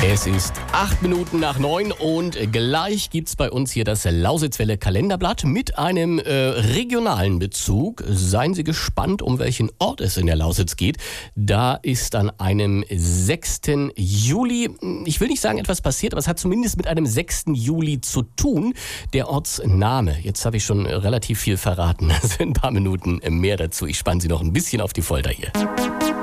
Es ist 8 Minuten nach 9 und gleich gibt's bei uns hier das Lausitzwelle Kalenderblatt mit einem regionalen Bezug. Seien Sie gespannt, um welchen Ort es in der Lausitz geht. Da ist an einem 6. Juli, ich will nicht sagen etwas passiert, aber es hat zumindest mit einem 6. Juli zu tun. Der Ortsname, jetzt habe ich schon relativ viel verraten. Also in ein paar Minuten mehr dazu. Ich spanne Sie noch ein bisschen auf die Folter hier.